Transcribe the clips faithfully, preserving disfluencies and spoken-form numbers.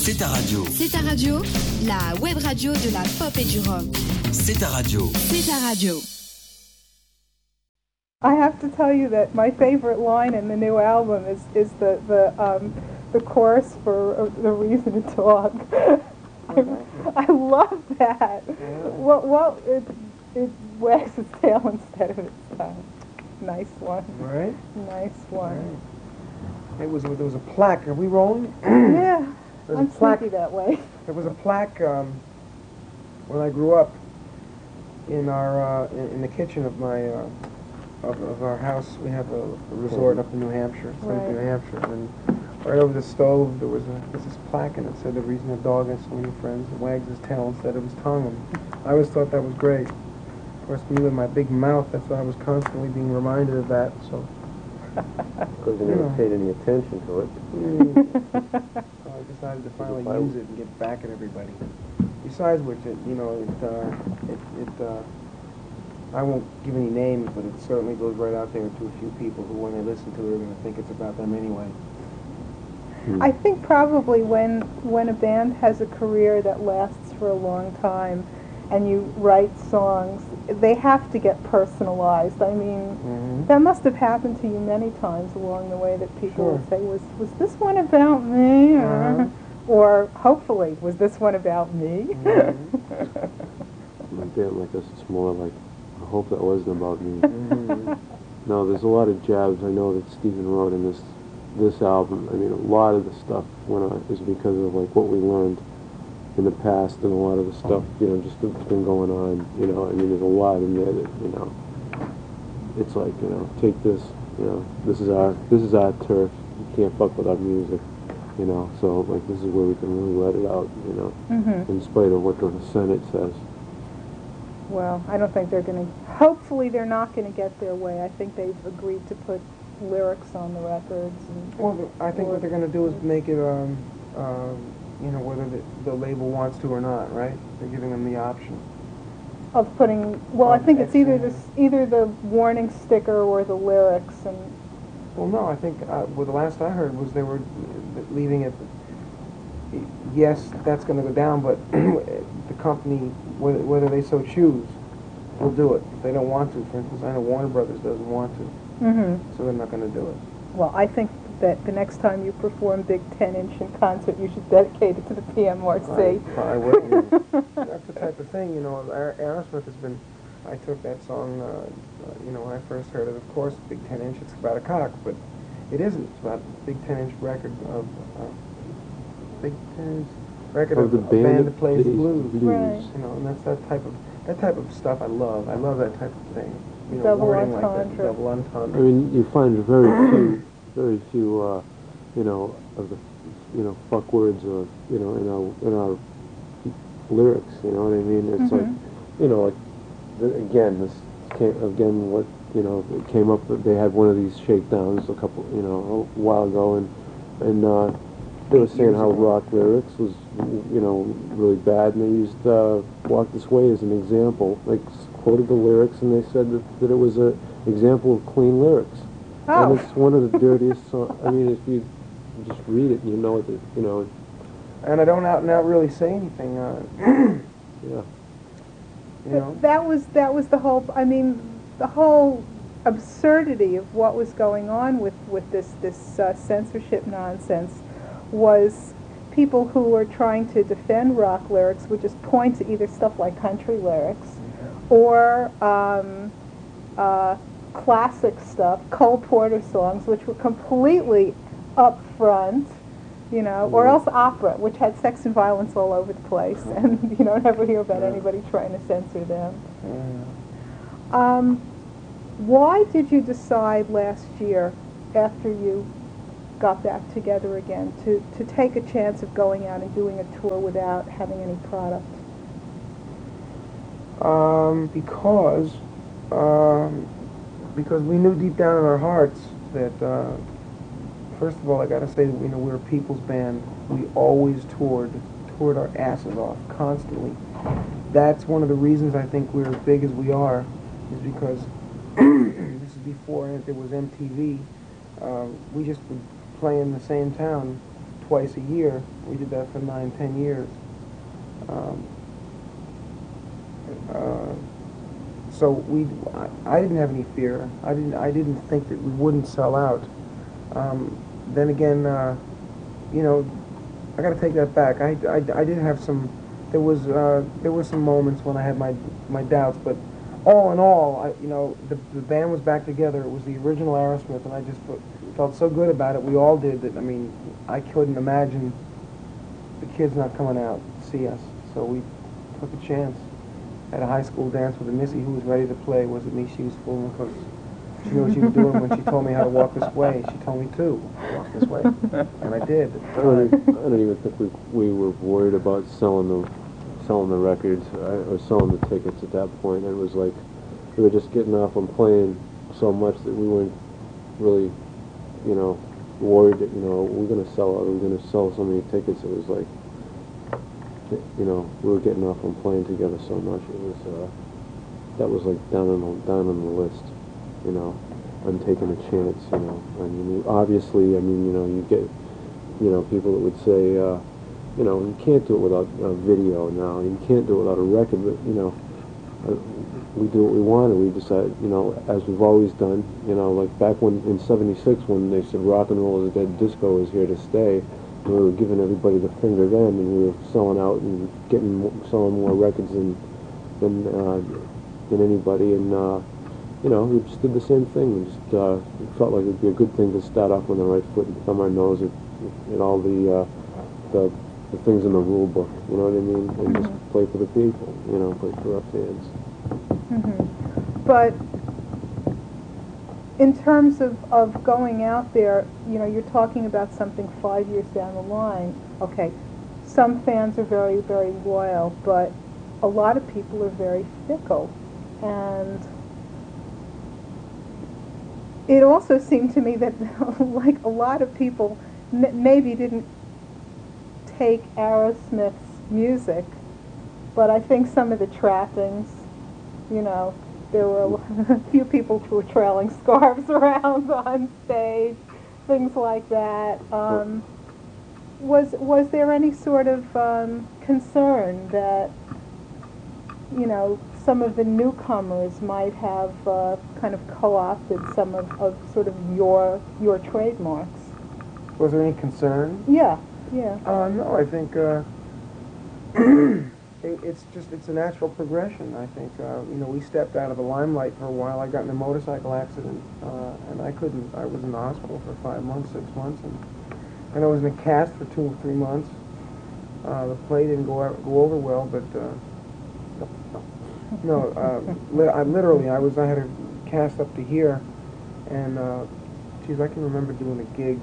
C'est ta radio. C'est ta radio, la web radio de la pop et du rock. C'est ta radio. C'est ta radio. I have to tell you that my favorite line in the new album is, is the the um, the chorus for uh, "The Reason to Talk." I, I love that. Well, well, it it wags its tail instead of its tongue. Nice one. Right. Nice one. Right. It was there was a plaque. Are we rolling? Yeah, There's I'm a plaque. sleepy that way. There was a plaque um, when I grew up in our uh, in, in the kitchen of my uh, of, of our house. We have a, a resort up in New Hampshire, Sunapee, New Hampshire, and right over the stove there was, a, there was this plaque, and it said, "The reason a dog has so many friends wags his tail instead of his tongue." And I always thought that was great. Of course, me with my big mouth, that's why I was constantly being reminded of that. So. Because you never Yeah. paid any attention to it. So I decided to finally use it and get back at everybody. Besides which, it you know it uh, it, it uh, I won't give any names, but it certainly goes right out there to a few people who, when they listen to it, are going to think it's about them anyway. I think probably when when a band has a career that lasts for a long time, and you write songs, they have to get personalized. I mean, Mm-hmm. that must have happened to you many times along the way, that people Sure. would say, was was this one about me? Or, Uh-huh. or hopefully, was this one about me? My band like this, it's more like, I hope that wasn't about me. Mm-hmm. No, there's a lot of jabs I know that Stephen wrote in this this album. I mean, a lot of the stuff went on is because of like what we learned in the past, and a lot of the stuff, you know, just that's been going on. You know, I mean, there's a lot in there that, you know, it's like, you know, take this, you know, this is our this is our turf. You can't fuck with our music, you know. So like, this is where we can really let it out, you know, Mhm. in spite of what the Senate says. Well, I don't think they're going to, hopefully they're not going to get their way. I think they've agreed to put lyrics on the records. And Well, the, I think what they're going to do is make it, um, um, you know, whether the, the label wants to or not, right? They're giving them the option. Of putting, well, I Of think it's either X-Men. this, either the warning sticker or the lyrics, and Well, no, I think uh, well, the last I heard was they were leaving it. Yes, that's going to go down, but the company, whether, whether they so choose, will do it. If they don't want to, for instance, I know Warner Brothers doesn't want to, mm-hmm. so they're not going to do it. Well, I think that the next time you perform Big Ten-inch in concert, you should dedicate it to the P M R C. I, I would. That's the type of thing, you know. Aer- Aerosmith has been. I took that song, uh, uh, you know, when I first heard it. Of course, Big Ten Inch. It's about a cock, but it isn't. It's about a Big Ten Inch record of uh, Big Ten Inch record Of of, the a band band that that plays plays blues. blues. Right. You know, and that's that type of that type of stuff I love. I love that type of thing. You know, Double wording like that. entendre. Double I entendre. mean, you find very few, very few, uh, you know, of the, you know, fuck words or, you know, in our in our lyrics. You know what I mean? It's like, you know, like the, again, this came, again what you know it came up. They had one of these shakedowns a couple, you know, a while ago, and and uh, they were saying how rock lyrics was, you know, really bad, and they used uh, "Walk This Way" as an example. Like quoted the lyrics, and they said that, that it was a example of clean lyrics. Oh. And it's one of the dirtiest songs. I mean, if you just read it, you know it. You know, And I don't out and out really say anything on it. yeah. You know. But that was that was the whole. I mean, the whole absurdity of what was going on with with this this uh, censorship nonsense was people who were trying to defend rock lyrics would just point to either stuff like country lyrics or um, uh, classic stuff, Cole Porter songs, which were completely upfront, you know, or else opera, which had sex and violence all over the place, and you don't ever hear about anybody trying to censor them. Yeah. Um, why did you decide last year, after you got back together again, to, to take a chance of going out and doing a tour without having any product? Um, because, um, because we knew deep down in our hearts that, uh, first of all, I gotta say that, you know, we were a people's band. We always toured, toured our asses off, constantly. That's one of the reasons I think we're as big as we are, is because this is before there was M T V. Uh, we just would play in the same town twice a year. We did that for nine, ten years. Um, uh, so we, I, I didn't have any fear. I didn't, I didn't think that we wouldn't sell out. Um, then again, uh, you know, I got to take that back. I, I, I did have some. There was uh, there were some moments when I had my my doubts, but all in all, I, you know, the the band was back together. It was the original Aerosmith, and I just felt, felt so good about it. We all did. That I mean, I couldn't imagine the kids not coming out to see us. So we took a chance. Had a high school dance with a Missy who was ready to play. Wasn't me. She was fooling because she knew what she was doing when she told me how to walk this way. She told me to walk this way, and I did. I don't, even, I don't even think we we were worried about selling the selling the records uh, or selling the tickets at that point. It was like we were just getting off on playing so much that we weren't really, you know, worried that, you know, we're going to sell out. We're going to sell so many tickets. It was like, you know, we were getting off on playing together so much. It was uh, that was like down on the, down on the list. You know, I'm taking a chance, you know. I mean, obviously, I mean, you know, you get, you know, people that would say, uh, you know, you can't do it without a video now. You can't do it without a record, but, you know, uh, we do what we want, and we decide, you know, as we've always done, you know, like back when, in seventy-six, when they said rock and roll is dead, disco is here to stay, we were giving everybody the finger then, and we were selling out and getting, selling more records than, than, uh, than anybody, and, uh, you know, we just did the same thing. We just uh, felt like it would be a good thing to start off on the right foot and thumb our nose at, at all the, uh, the the things in the rule book. You know what I mean? And mm-hmm. just play for the people. You know, play for our fans. Mm-hmm. But in terms of, of going out there, you know, you're talking about something five years down the line. Okay, some fans are very, very loyal, but a lot of people are very fickle. And it also seemed to me that, like, a lot of people m- maybe didn't take Aerosmith's music, but I think some of the trappings, you know, there were a few people who were trailing scarves around on stage, things like that. Um, was was there any sort of um, concern that, you know, some of the newcomers might have uh, kind of co-opted some of, of sort of your your trademarks? Was there any concern? Yeah, yeah. Uh, no, I think uh, it, it's just, it's a natural progression. I think, uh, you know, we stepped out of the limelight for a while. I got in a motorcycle accident, uh, and I couldn't, I was in the hospital for five months, six months, and, and I was in a cast for two or three months. Uh, the play didn't go, out, go over well, but, uh, no, uh, li- I literally, I was, I had a cast up to here, and, uh, geez, I can remember doing a gig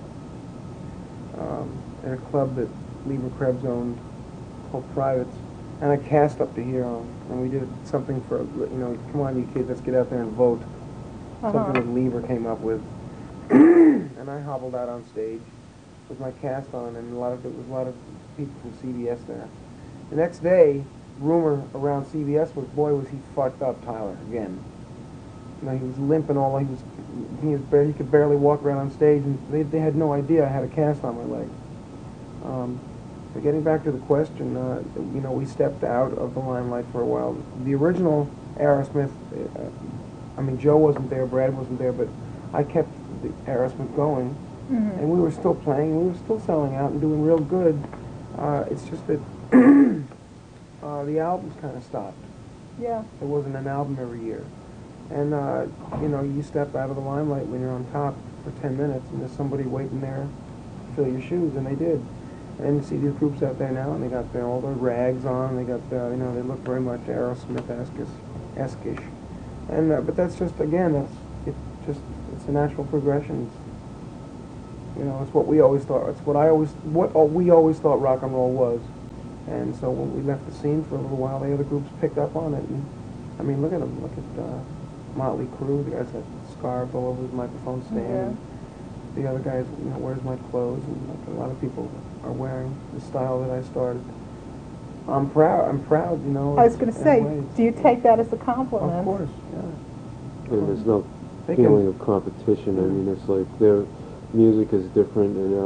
um, at a club that Lieber Krebs owned called Privates, and I cast up to here, um, and we did something for, you know, come on you kids, let's get out there and vote. Uh-huh. Something that Lieber came up with, and I hobbled out on stage with my cast on, and a lot of, it was a lot of people from C B S there. The next day, rumor around C B S was, boy, was he fucked up, Tyler, again. You know, he was limping all, he was, he was barely, he could barely walk around on stage, and they, they had no idea I had a cast on my leg. Um, but getting back to the question, uh, you know, we stepped out of the limelight for a while. The original Aerosmith, uh, I mean, Joe wasn't there, Brad wasn't there, but I kept the Aerosmith going, mm-hmm. and we were still playing, we were still selling out and doing real good. Uh, it's just that uh, the albums kind of stopped. Yeah. There wasn't an album every year. And, uh, you know, you step out of the limelight when you're on top for ten minutes, and there's somebody waiting there to fill your shoes, and they did. And you see these groups out there now, and they got their, all their rags on, they got, the, you know, they look very much Aerosmith-esque-ish. And, uh, but that's just, again, that's, it just, it's a natural progression. It's, you know, it's what we always thought, it's what I always, what we always thought rock and roll was. And so when we left the scene for a little while, the other groups picked up on it, and, I mean, look at them, look at, uh, Motley Crue, the guy's got scarves all over his microphone stand. Yeah. The other guys, you know, wears my clothes, and like, a lot of people are wearing the style that I started. I'm proud. I'm proud, you know. I was going to say, ways. Do you take that as a compliment? Of course, yeah. And there's no They feeling can, of competition. I mean, it's like their music is different, and our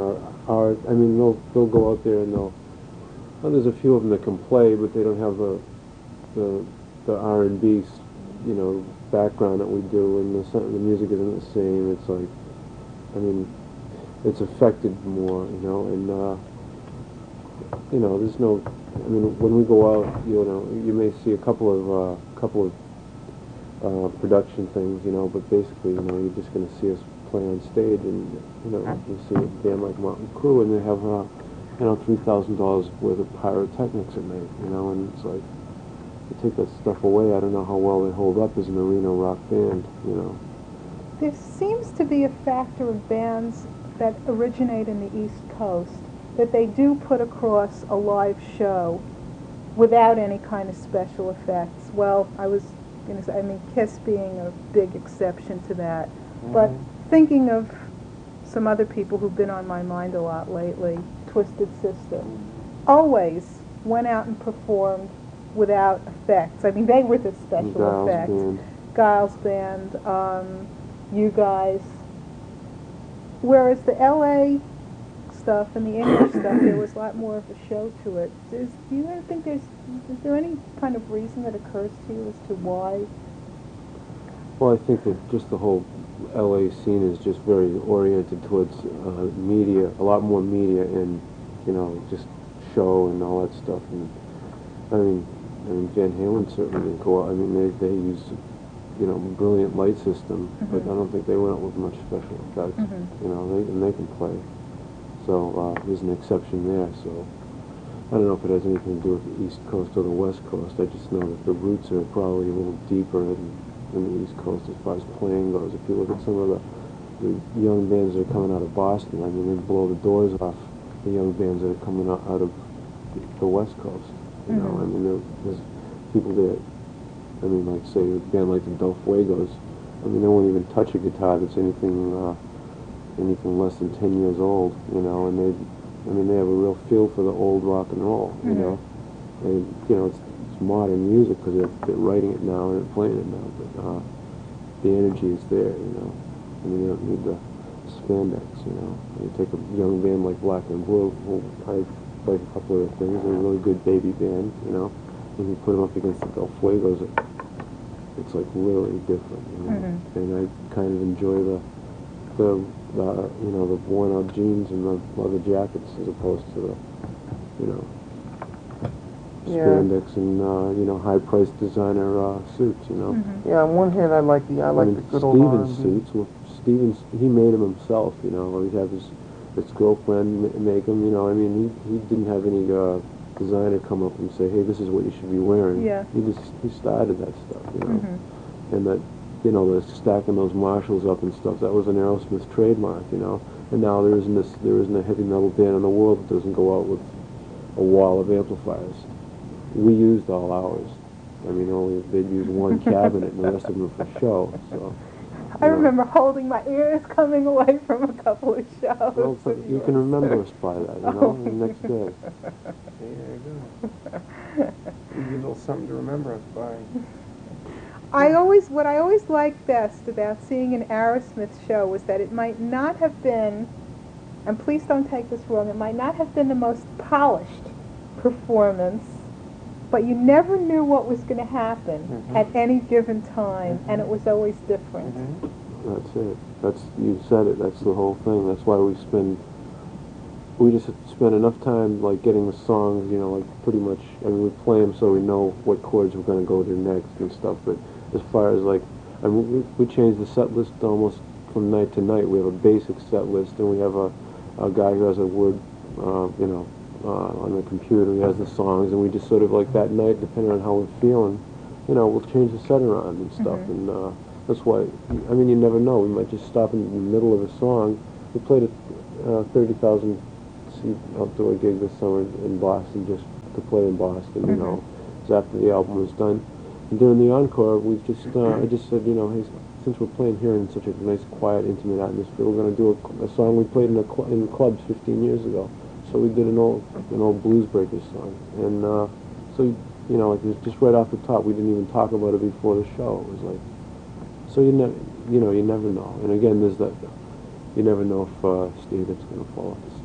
are, I mean, they'll they'll go out there and they'll. Well, there's a few of them that can play, but they don't have the the the R and B, you know, background that we do, and the the music isn't the same. It's like, I mean, it's affected more, you know, and uh, you know, there's no. I mean, when we go out, you know, you may see a couple of uh, couple of uh, production things, you know, but basically, you know, you're just going to see us play on stage, and you know, you see a band like Motley Crue, and they have, uh, you know, three thousand dollars worth of pyrotechnics in there, you know, and it's like, you take that stuff away, I don't know how well they hold up as an arena rock band, you know. There seems to be a factor of bands that originate in the East Coast that they do put across a live show without any kind of special effects. Well, I was going to say, I mean, Kiss being a big exception to that. Mm-hmm. But thinking of some other people who've been on my mind a lot lately, Twisted Sister, always went out and performed without effects. I mean, they were the special Giles effects. Band. Giles Band, um, you guys. Whereas the L A stuff and the English stuff, there was a lot more of a show to it. Is, do you ever think there's, is there any kind of reason that occurs to you as to why? Well, I think that just the whole L A scene is just very oriented towards uh, media, a lot more media and, you know, just show and all that stuff. And I mean, I mean, Van Halen certainly didn't go out. I mean, they, they use, you know, brilliant light system, mm-hmm. but I don't think they went out with much special effects. Mm-hmm. You know, they, and they can play. So uh, there's an exception there. So I don't know if it has anything to do with the East Coast or the West Coast. I just know that the roots are probably a little deeper in, in the East Coast as far as playing goes. If you look at some of the, the young bands that are coming out of Boston, I mean, they blow the doors off the young bands that are coming out, out of the West Coast. You mm-hmm. know, I mean, there, there's people there. I mean, like say a band like the Del Fuegos. I mean, they won't even touch a guitar that's anything. Uh, anything less than ten years old, you know, and they, I mean, they have a real feel for the old rock and roll, you mm-hmm. know, and, you know, it's, it's modern music because they're, they're writing it now and they're playing it now, but uh, the energy is there, you know, I mean, they don't need the spandex, you know. You take a young band like Black and Blue, who I played a couple of things, they're a really good baby band, you know, and you put them up against the Del Fuegos, it, it's like really different, you know, mm-hmm. and I kind of enjoy the, the Uh, you know, the worn-out jeans and the leather jackets as opposed to the, you know, spandex yeah. and, uh, you know, high-priced designer uh, suits, you know. Mm-hmm. Yeah, on one hand, I like the, I like I mean, the good Stevens old Stevens suits, well, Stevens, he made them himself, you know, or he'd have his, his girlfriend make them, you know, I mean, he, he didn't have any uh, designer come up and say, hey, this is what you should be wearing. Yeah. He just, he started that stuff, you know, mm-hmm. and that, you know, the stacking those Marshalls up and stuff, that was an Aerosmith trademark, you know. And now there isn't this, there isn't a heavy metal band in the world that doesn't go out with a wall of amplifiers. We used all ours. I mean, only they'd use one cabinet and the rest of them for show. So. I know. Remember holding my ears coming away from a couple of shows. Well, so you can remember us by that, you know, the next day. There you go. Give you a little something to remember us by. I always, what I always liked best about seeing an Aerosmith show was that it might not have been, and please don't take this wrong, it might not have been the most polished performance, but you never knew what was going to happen mm-hmm. at any given time, mm-hmm. and it was always different. Mm-hmm. That's it. That's, you said it. That's the whole thing. That's why we spend, we just spend enough time, like, getting the songs, you know, like, pretty much, I mean, we play them so we know what chords we're going to go to next and stuff, but as far as, like, I mean, we, we change the set list almost from night to night. We have a basic set list, and we have a, a guy who has a word, uh, you know, uh, on the computer. He has the songs, and we just sort of, like, that night, depending on how we're feeling, you know, we'll change the set around and stuff, mm-hmm. and uh, that's why, I mean, you never know. We might just stop in the middle of a song. We played a uh, thirty thousand seat outdoor gig this summer in Boston, just to play in Boston, you mm-hmm. know, it was after the album was done. And during the encore, we just, uh, I just said, you know, hey, since we're playing here in such a nice, quiet, intimate atmosphere, we're going to do a, a song we played in, a cl in clubs fifteen years ago. So we did an old, an old Blues Breakers song. And uh, so, you know, like, it was just right off the top. We didn't even talk about it before the show. It was like, so you never, you know, you never know. And again, there's that, you never know if uh, Steve is going to fall off the stage.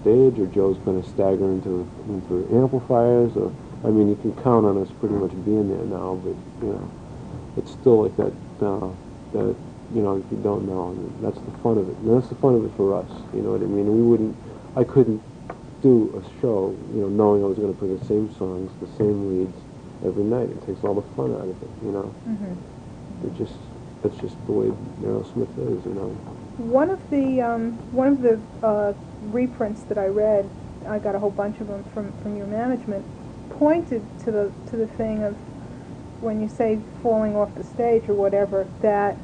stage, or Joe's going to stagger into into amplifiers, or I mean, you can count on us pretty much being there now, but you know, it's still like that. Uh, that you know, if you don't know, that's the fun of it. And that's the fun of it for us. You know what I mean? We wouldn't, I couldn't do a show, you know, knowing I was going to play the same songs, the same leads every night. It takes all the fun out of it. You know, Mm-hmm. it just that's just the way Aerosmith is. You know. One of the um, one of the uh, reprints that I read, I got a whole bunch of them from, from your management, pointed to the to the thing of when you say falling off the stage or whatever, that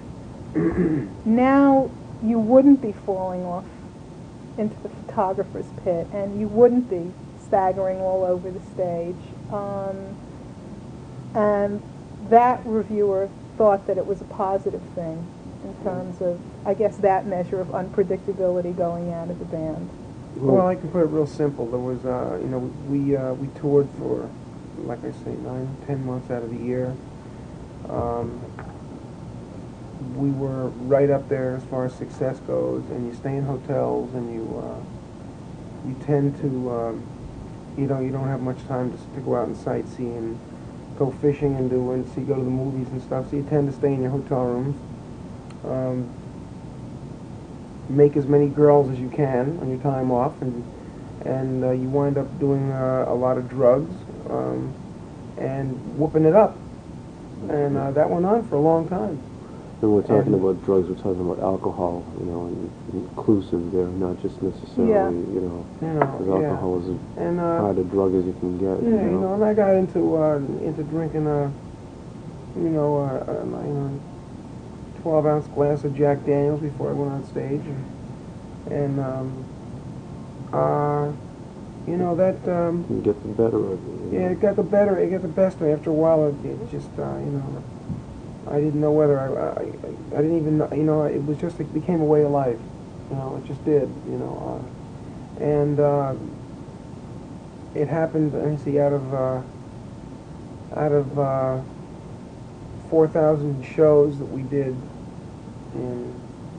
now you wouldn't be falling off into the photographer's pit, and you wouldn't be staggering all over the stage. Um, and that reviewer thought that it was a positive thing in terms of, I guess, that measure of unpredictability going out of the band. Well, I can put it real simple. There was, uh, you know, we uh, we toured for, like I say, nine, ten months out of the year. Um, we were right up there as far as success goes, and you stay in hotels, and you uh, you tend to, um, you know, you don't have much time to, to go out and sightsee and go fishing and do and see, go to the movies and stuff. So you tend to stay in your hotel rooms. Um, make as many girls as you can on your time off, and and uh, you wind up doing uh, a lot of drugs um, and whooping it up, and uh, that went on for a long time. And we're talking And- about drugs, we're talking about alcohol, you know, and inclusive there, not just necessarily, Yeah. you know, You because know, yeah. alcohol is as And uh, hard a drug as you can get. yeah, you you know. know, and I got into uh, into drinking a, you know, a, a, you know, twelve ounce glass of Jack Daniels before I went on stage, and, and um, uh, you know that. Um, You can get the better of it. you Yeah, know. it got the better, it got the best of me. After a while, it, it just, uh, you know, I didn't know whether I, I, I didn't even know, you know, it was just, it became a way of life. You know, it just did, you know. Uh, and uh, it happened, let me see, out of, uh, out of uh, four thousand shows that we did, and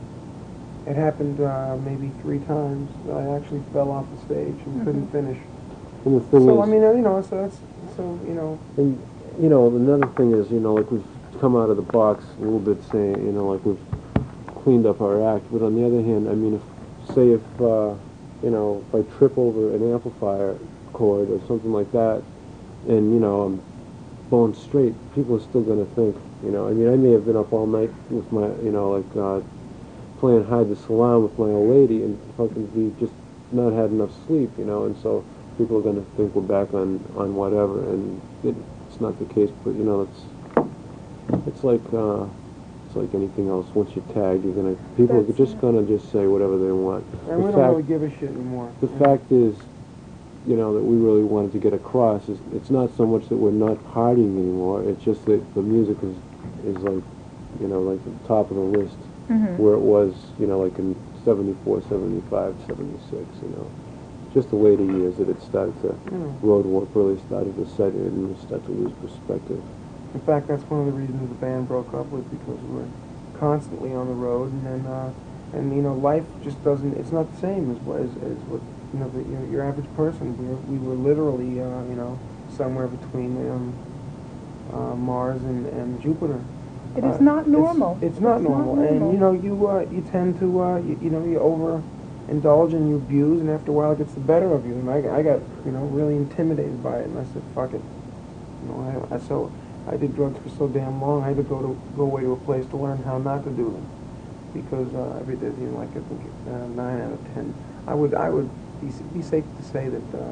it happened uh, maybe three times that I actually fell off the stage and Mhm. couldn't finish. And the thing So, is, I mean, uh, you know, so that's, so, you know, and, you know, another thing is, you know, like we've come out of the box a little bit saying, you know, like we've cleaned up our act, but on the other hand, I mean, if, say if, uh, you know, if I trip over an amplifier cord or something like that, and, you know, I'm bone straight, people are still going to think, you know, I mean, I may have been up all night with my, you know, like, uh, playing hide the salam with my old lady and fucking be just not had enough sleep, you know, and so people are going to think we're back on, on whatever, and it, it's not the case, but, you know, it's, it's like, uh, it's like anything else. Once you're tagged, you're going to, people are That's just it. going to just say whatever they want. and The we don't fact- really give a shit anymore. The you know. fact is, you know, that we really wanted to get across is it's not so much that we're not partying anymore, it's just that the music is, is like, you know, like the top of the list, Mm-hmm. where it was, you know, like in seventy-four, seventy-five, seventy-six, you know. Just the later years that it started to, You know. road warp really started to set in and we started to lose perspective. In fact, that's one of the reasons the band broke up, was because we were constantly on the road, and then, uh, and you know, life just doesn't, it's not the same as what, as, as what, you know, the, your, your average person. We were, we were literally, uh, you know, somewhere between um, uh, Mars and, and Jupiter. It is Uh, not normal. It's, it's not It's not normal, normal. and you know, you uh, you tend to, uh, you, you know, you overindulge and you abuse, and after a while it gets the better of you. And I, I got, you know, really intimidated by it, and I said, fuck it. You know, I, I so I did drugs for so damn long. I had to go to go away to a place to learn how not to do them, because uh, every day, you know, like I think uh, nine out of ten, I would I would be be safe to say that uh,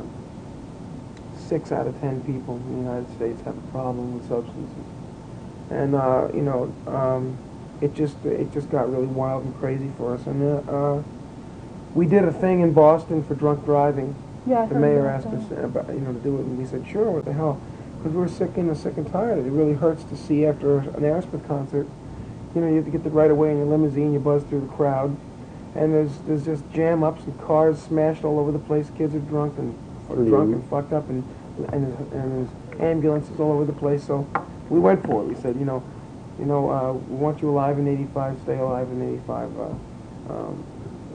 six out of ten people in the United States have a problem with substances. And uh, you know, um, it just it just got really wild and crazy for us. And uh, uh, we did a thing in Boston for drunk driving. Yeah, I The heard mayor about asked that. us about, you know, to do it, and we said sure. What the hell? Because we were sick and sick and tired. It really hurts to see after an Aerosmith concert. You know, you have to get the right away in your limousine. You buzz through the crowd, and there's there's just jam ups and cars smashed all over the place. Kids are drunk and Mhm. drunk and fucked up, and and there's, and there's ambulances all over the place. So we went for it. We said, you know, you know, uh, we want you alive in eighty-five. Stay alive in eighty-five. Uh, um,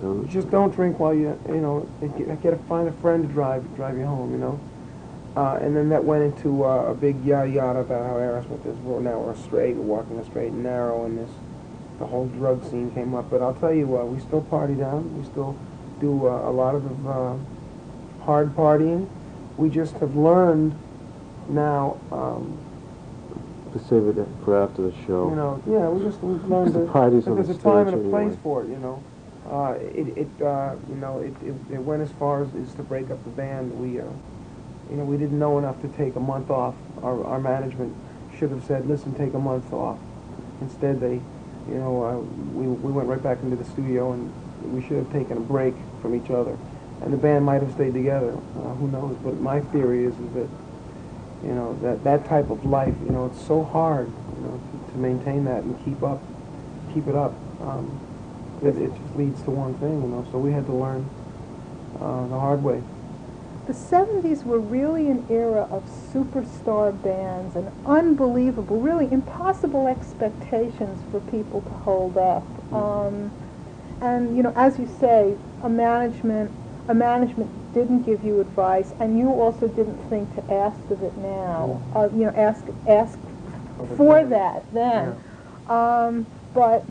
Don't. Just don't drink while you, you know, get, get a, find a friend to drive drive you home, you know. Uh, and then that went into uh, a big yada yada about how Aerosmith is, well, now we're straight, we're walking a straight and narrow, and this, the whole drug scene came up. But I'll tell you, uh, we still party down. We still do uh, a lot of uh, hard partying. We just have learned now. Um, to save it for after the show. You know, yeah, we just we've learned the that, party's that on there's the a time stage and a place anyway. for it. You know, uh, it it uh, you know it, it it went as far as, as to break up the band. We uh, you know we didn't know enough to take a month off. Our our management should have said, listen, take a month off. Instead, they, you know, uh, we we went right back into the studio, and we should have taken a break from each other. And the band might have stayed together. Uh, who knows? But my theory is, is that, you know, that, that type of life, you know, it's so hard, you know, to, to maintain that and keep up, keep it up. Um, it, it just leads to one thing, you know, so we had to learn uh, the hard way. The seventies were really an era of superstar bands and unbelievable, really impossible expectations for people to hold up. Um, and, you know, as you say, a management, a management didn't give you advice, and you also didn't think to ask of it now. Uh, you know, ask ask for that then. Yeah. Um, but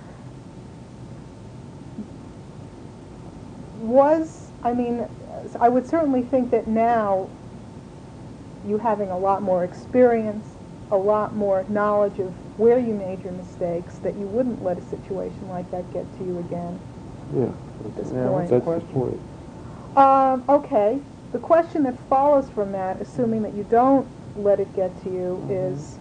was, I mean, I would certainly think that now, you having a lot more experience, a lot more knowledge of where you made your mistakes, that you wouldn't let a situation like that get to you again. Yeah, At this yeah, point. that's the point. Um, okay. The question that follows from that, assuming that you don't let it get to you, Mm-hmm. is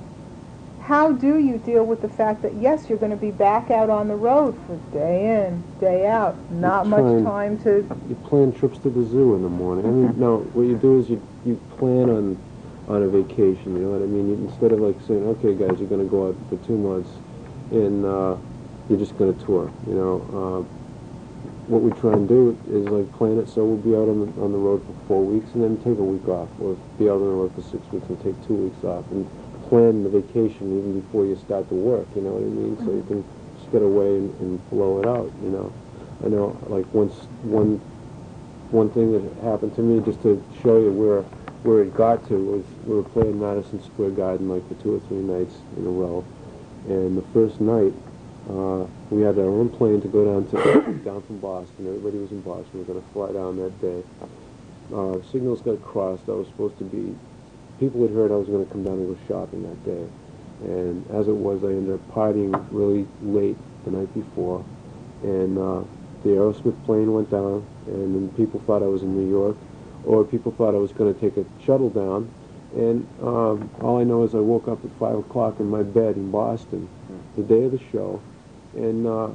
how do you deal with the fact that, yes, you're going to be back out on the road for day in, day out, not You're much trying- time to... You plan trips to the zoo in the morning. I mean, no, what you do is you you plan on on a vacation, you know what I mean? You, instead of like saying, okay, guys, you're going to go out for two months, and uh, you're just going to tour, you know. Uh, what we try and do is like plan it so we'll be out on the, on the road for four weeks and then take a week off, or be out on the road for six weeks and take two weeks off, and plan the vacation even before you start to work, you know what I mean? So you can just get away and, and blow it out, you know. I know, like once one one thing that happened to me, just to show you where where it got to, was we were playing Madison Square Garden like for two or three nights in a row, and the first night uh, we had our own plane to go down to down from Boston. Everybody was in Boston. We were going to fly down that day. Uh, signals got crossed. I was supposed to be. People had heard I was going to come down and go shopping that day, and as it was, I ended up partying really late the night before, and uh, the Aerosmith plane went down, and then people thought I was in New York, or people thought I was going to take a shuttle down, and um, all I know is I woke up at five o'clock in my bed in Boston, the day of the show, and uh,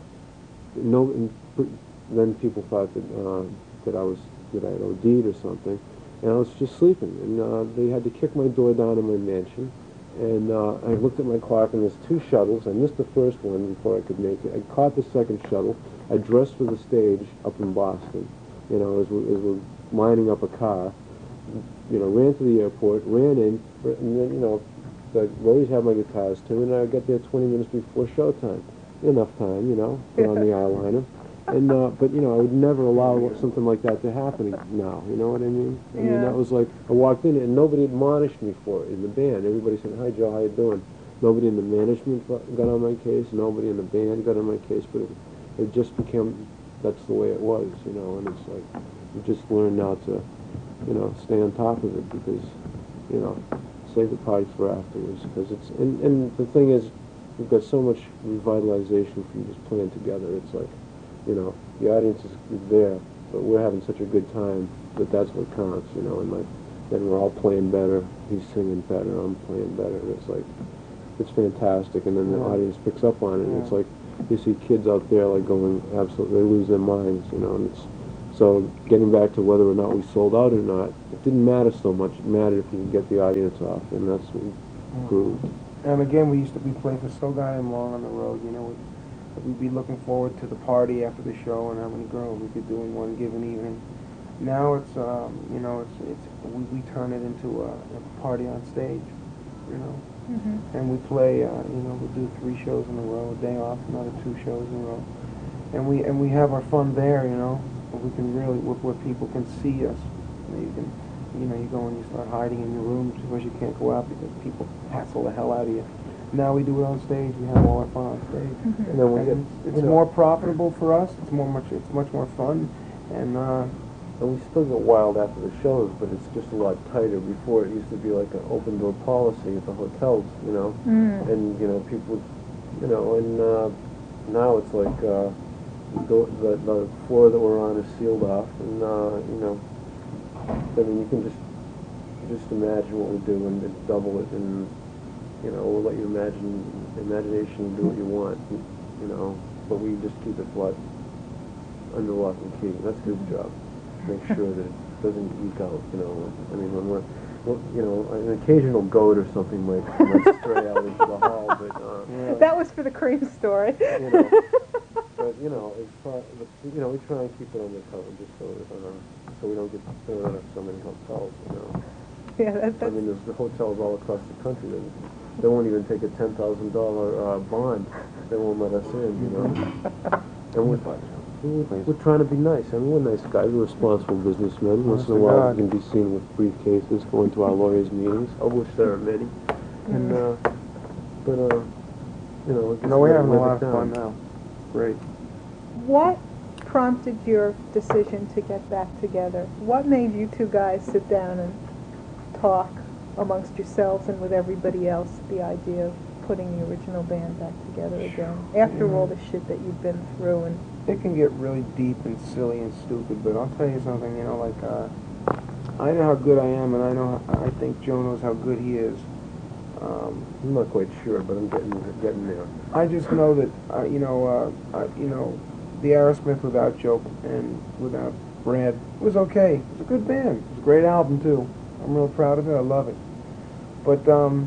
no, and then people thought that uh, that I was that I had O D'd or something, and I was just sleeping, and uh, they had to kick my door down in my mansion, and uh, I looked at my clock, and there's two shuttles. I missed the first one before I could make it. I caught the second shuttle. I dressed for the stage up in Boston, you know, as, we, as we're lining up a car, you know, ran to the airport, ran in, and then, you know, I always have my guitars tuned, and I got there twenty minutes before showtime. Enough time, you know, put on the eyeliner. And, uh, but, you know, I would never allow something like that to happen now, you know what I mean? I mean, Yeah. that was like, I walked in and nobody admonished me for it in the band. Everybody said, hi, Joe, how you doing? Nobody in the management got on my case, nobody in the band got on my case, but it, it just became, that's the way it was, you know, and it's like, you just learn now to, you know, stay on top of it, because, you know, save the party for afterwards, because it's, and, and the thing is, we've got so much revitalization from just playing together. It's like, you know, the audience is there, but we're having such a good time that that's what counts, you know, and like, then we're all playing better, he's singing better, I'm playing better, and it's like, it's fantastic, and then the Yeah. audience picks up on it, and Yeah. it's like, you see kids out there like going, absolutely, they lose their minds, you know, and it's, so getting back to whether or not we sold out or not, it didn't matter so much, it mattered if we could get the audience off, and that's what we proved. And again, we used to be playing for so goddamn long on the road, you know. We'd be looking forward to the party after the show and how many girls we could do in one given evening. Now it's, um, you know, it's it's we, we turn it into a, a party on stage, you know. Mm-hmm. And we play, uh, you know, we do three shows in a row, a day off, another two shows in a row. and we and we have our fun there, you know. We can really, where, where people can see us. You know, you can, you know, you go and you start hiding in your room because you can't go out because people hassle the hell out of you. Now we do it on stage. We have all our fun on stage, Mhm. And then we and get, it's, you it's know, more profitable for us. It's more much. It's much more fun, and uh, and we still get wild after the shows, but it's just a lot tighter. Before, it used to be like an open door policy at the hotels, you know, Mm. and, you know, people, you know, and uh, now it's like, uh, the, the, the floor that we're on is sealed off, and, uh, you know, I mean, you can just, just imagine what we do and, and double it, and, you know, we'll let your imagine, imagination do what you want, you know, but we just keep it what, under lock and key. That's his job. Make sure that it doesn't leak out, you know. I mean, when we're, well, you know, an occasional goat or something might, might stray out into the hall, but, uh, yeah. That was for the cream story. you know, but, you know, as far, but, you know, we try and keep it under cover just so that, uh, so we don't get thrown out of so many hotels, you know. Yeah, that, I that's, mean, there's the hotels all across the country that they won't even take a ten thousand dollar uh, bond. They won't let us in, you know. And we're, we're, we're trying to be nice. I mean, we're nice guys. We're responsible businessmen. Once in a Honest to while, God. we can be seen with briefcases going to our lawyers' meetings. I wish there are many. And, uh, but, uh, you know, just no, we're live- having a live lot it of down. fun now. Great. what prompted your decision to get back together? What made you two guys sit down and talk amongst yourselves and with everybody else, the idea of putting the original band back together again, after all the shit that you've been through? And It can get really deep and silly and stupid, but I'll tell you something, you know, like, uh, I know how good I am, and I know, I think Joe knows how good he is. Um, I'm not quite sure, but I'm getting getting there. I just know that, uh, you know, uh, I, you know, the Aerosmith without Joe and without Brad was okay. It was a good band. It was a great album, too. I'm real proud of it. I love it. But, um,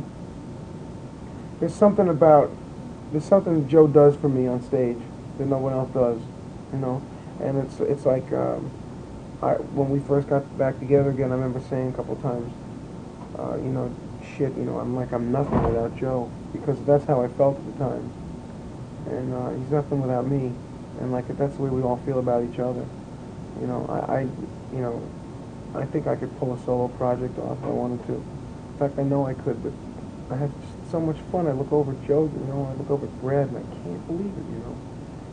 there's something about, there's something Joe does for me on stage that no one else does, you know? And it's, it's like, um, I, when we first got back together again, I remember saying a couple times, uh, you know, shit, you know, I'm like, I'm nothing without Joe, because that's how I felt at the time. And, uh, he's nothing without me. And, like, that's the way we all feel about each other. You know, I, I you know, I think I could pull a solo project off if I wanted to. In fact, I know I could, but I have just so much fun. I look over at Joe, you know, I look over at Brad, and I can't believe it, you know.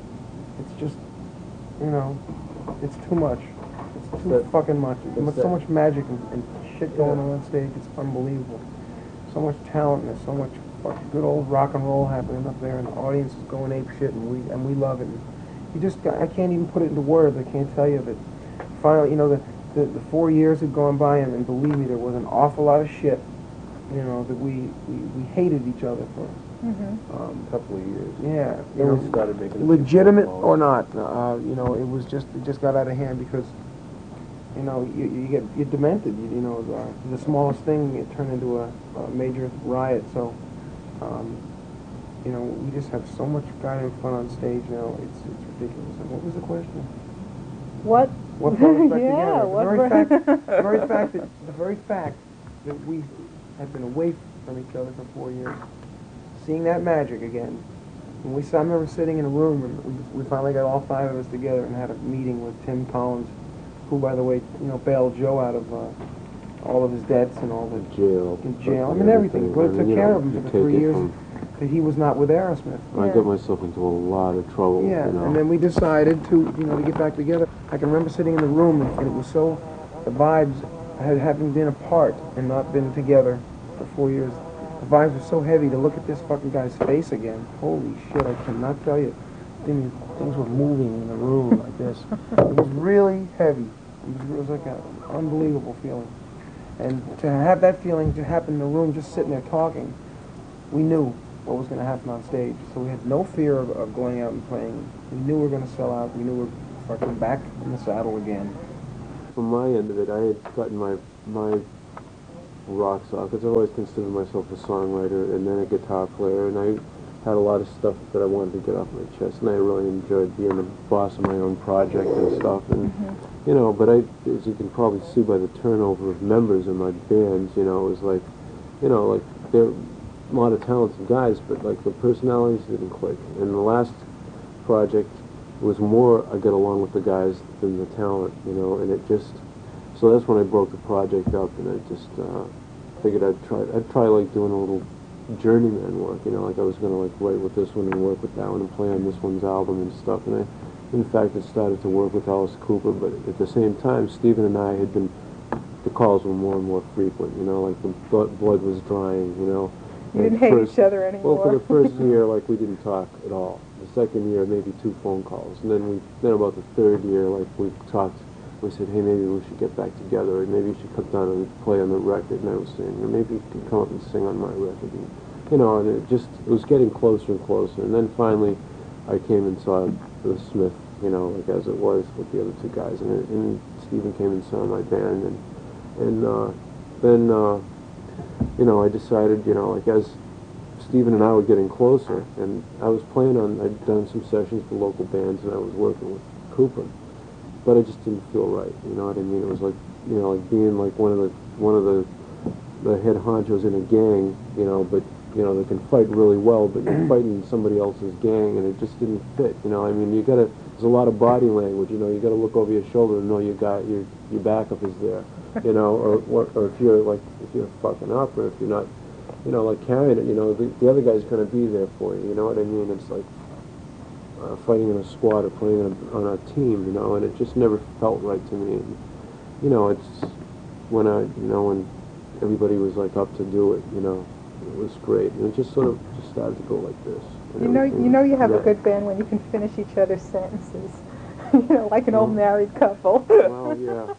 It's just, you know, it's too much. It's too that- fucking much. that's There's so that- much magic and, and shit going Yeah. on on stage. It's unbelievable. So much talent, and there's so much fucking good old rock and roll happening up there, and the audience is going ape shit, and we and we love it. And you just, I can't even put it into words. I can't tell you that. Finally, you know, the the, the four years had gone by, and, and believe me, there was an awful lot of shit, you know, that we we, we hated each other for. mm-hmm. Um, A couple of years. yeah, you Then know, we started making a few legitimate phone or calls. not, uh, you know, it was just it just got out of hand because, you know, you, you get you're demented. You, you know, the, the smallest thing it turned into a, a major riot. So, um, you know, we just have so much goddamn fun on stage now. It's it's ridiculous. And what was the question? What? What brought us back Yeah, together? what The very brought- fact, the very fact that the very fact that we had been away from each other for four years, seeing that magic again. And we, I remember sitting in a room, and we, we finally got all five of us together and had a meeting with Tim Collins, who, by the way, you know, bailed Joe out of uh, all of his debts and all the Jail. in jail. I fucking mean, everything. everything. But I it mean, took you care know, of him you for the take three it years from- that he was not with Aerosmith. I Yeah. got myself into a lot of trouble, Yeah, you know. and then we decided to, you know, to get back together. I can remember sitting in the room, and, and it was so, the vibes had having been apart and not been together for four years. The vibes were so heavy to look at this fucking guy's face again. Holy shit, I cannot tell you. Things, things were moving in the room like this. It was really heavy. It was, it was like an unbelievable feeling. And to have that feeling to happen in the room, just sitting there talking, we knew what was going to happen on stage. So we had no fear of, of going out and playing. We knew we were going to sell out. We knew we were fucking back in the saddle again. From my end of it, I had gotten my my rocks off, because I always considered myself a songwriter and then a guitar player, and I had a lot of stuff that I wanted to get off my chest, and I really enjoyed being the boss of my own project and stuff, and, Mm-hmm. you know, but I, as you can probably see by the turnover of members in my bands, you know, it was like, you know, like, they're a lot of talented guys, but, like, the personalities didn't click, and the last project, it was more I get along with the guys than the talent, you know, and it just, so that's when I broke the project up, and I just uh, figured I'd try, I'd try like doing a little journeyman work, you know, like I was going to like write with this one and work with that one and play on this one's album and stuff, and I, in fact, I started to work with Alice Cooper, but at the same time, Stephen and I had been, the calls were more and more frequent, you know, like the blood, blood was drying, you know. You didn't At hate first- each other anymore. Well, for the first year, like, we didn't talk at all. The second year, maybe two phone calls. And then we, then about the third year, like, we talked, we said, hey, maybe we should get back together, or maybe you should come down and play on the record. And I was saying, or maybe you can come up and sing on my record. And, you know, and it just, it was getting closer and closer. And then finally, I came and saw the Smith, you know, like as it was with the other two guys. And, it, and Stephen came and saw my band. And, and uh, then, uh, you know, I decided, you know, like as Stephen and I were getting closer, and I was playing on, I'd done some sessions for local bands, and I was working with Cooper, but I just didn't feel right, you know what I mean? It was like, you know, like being like one of the, one of the, the head honchos in a gang, you know, but, you know, they can fight really well, but you're fighting somebody else's gang, and it just didn't fit, you know, I mean, you gotta, there's a lot of body language, you know, you gotta look over your shoulder and know you got, your, your backup is there, you know, or, or, or if you're like, if you're fucking up, or if you're not, you know, like carrying it, you know, the, the other guy's going to be there for you, you know what I mean? It's like uh, fighting in a squad or playing on a, on a team, you know, and it just never felt right to me. And, you know, it's when I, you know, when everybody was like up to do it, you know, it was great. And it just sort of just started to go like this. You know, you know you have yeah. a good band when you can finish each other's sentences. You know, like an old Well, married couple. Well, yeah.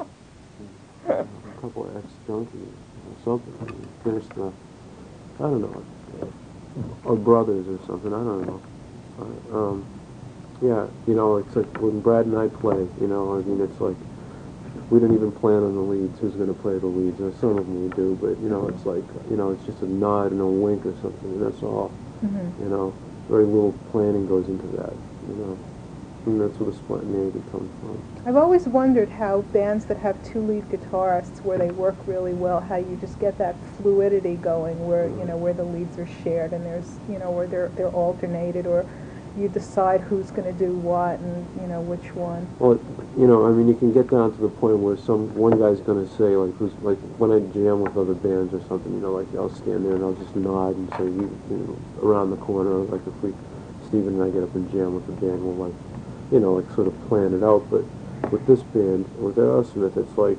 A couple of ex-junkies or something. Finished the, I don't know, or brothers or something, I don't know. Uh, um, yeah, you know, it's like when Brad and I play, you know, I mean, it's like, we don't even plan on the leads, who's going to play the leads, or some of them we do, but, you know, it's like, you know, it's just a nod and a wink or something, and that's all, Mm-hmm. you know, very little planning goes into that, you know, and that's where the spontaneity comes from. I've always wondered how bands that have two lead guitarists, where they work really well, how you just get that fluidity going, where you know where the leads are shared and there's you know where they're they're alternated, or you decide who's going to do what and you know which one. Well, you know, I mean, you can get down to the point where some one guy's going to say, like, who's like when I jam with other bands or something, you know, like I'll stand there and I'll just nod and say, you, you know, around the corner, like if we, Stephen and I get up and jam with the band, we'll like, you know, like sort of plan it out. But with this band, with Aerosmith, it's like,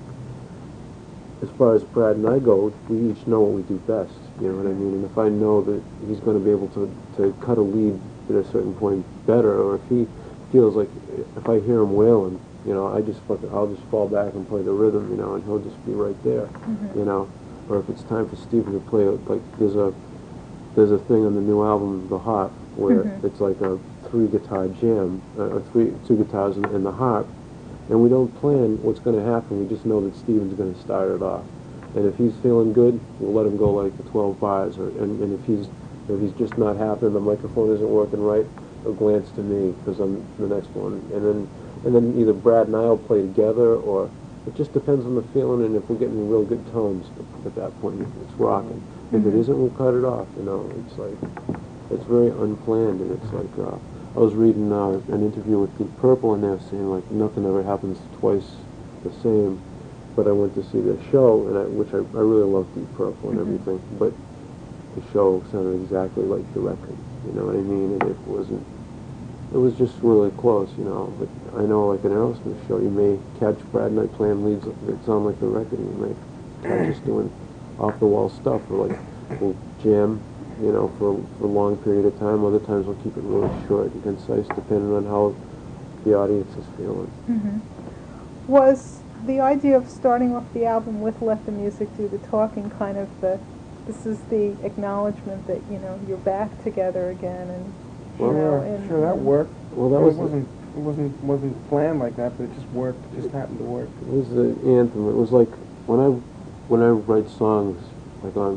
as far as Brad and I go, we each know what we do best. You know what I mean? And if I know that he's going to be able to to cut a lead at a certain point better, or if he feels like, if I hear him wailing, you know, I just fucking, I'll just fall back and play the rhythm, you know, and he'll just be right there, Mm-hmm. you know. Or if it's time for Stephen to play, like there's a there's a thing on the new album, The Harp, where Mhm. it's like a three guitar jam, uh, or three two guitars and, and the harp, and we don't plan what's going to happen. We just know that Stephen's going to start it off, and if he's feeling good, we'll let him go like the twelve bars, or and, and if he's if he's just not happy, the microphone isn't working right, he'll glance to me because I'm the next one, and then and then either Brad and I will play together, or it just depends on the feeling, and if we're getting real good tones at that point, it's rocking. If it isn't, we'll cut it off. You know, it's like it's very unplanned, and it's like uh, I was reading uh, an interview with Deep Purple, and they were saying like nothing ever happens twice the same. But I went to see their show, and I, which I, I really love Deep Purple and Mhm. everything, but the show sounded exactly like the record. You know what I mean? And it wasn't. It was just really close, you know. But I know, like an Aerosmith show, you may catch Brad and I playing leads that sound like the record, and you may catch us doing off-the-wall stuff, or like we'll jam, you know, for, for a long period of time. Other times we'll keep it really short and concise, depending on how the audience is feeling. Mm-hmm. Was the idea of starting off the album with Let the Music Do the Talking kind of the, this is the acknowledgement that, you know, you're back together again, and, you Well, know, yeah, and, sure, that and- worked. Well, that it was wasn't it wasn't wasn't planned like that, but it just worked. It just happened to work. It was the anthem. It was like when I when I write songs, like on